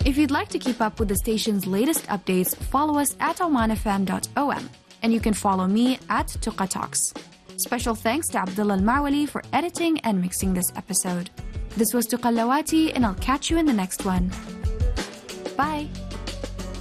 If you'd like to keep up with the station's latest updates, follow us at omanfm.om, and you can follow me at Tuqa Talks. Special thanks to Abdullah Al-Marwali for editing and mixing this episode. This was Tuqa Lawati, and I'll catch you in the next one. Bye!